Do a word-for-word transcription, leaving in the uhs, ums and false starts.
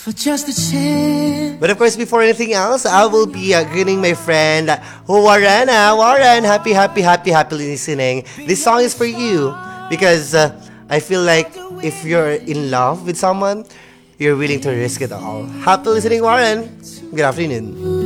for just a chance. But of course, before anything else, I will be uh, greeting my friend uh, Warren. Uh, Warren, happy, happy, happy, happy listening. This song is for you because uh, I feel like if you're in love with someone, you're willing to risk it all. Happy listening, Warren. Good afternoon.